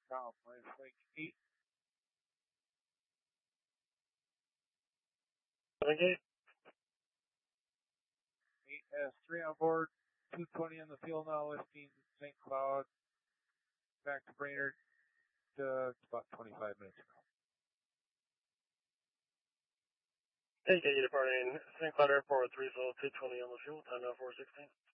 Tom, minus like 8. Gate. 8 has 3 on board, 220 on the fuel now, lifting St. Cloud back to Brainerd about 25 minutes ago. Gate departing St. Cloud Airport with 3 full, 220 on the fuel, time now 4:16.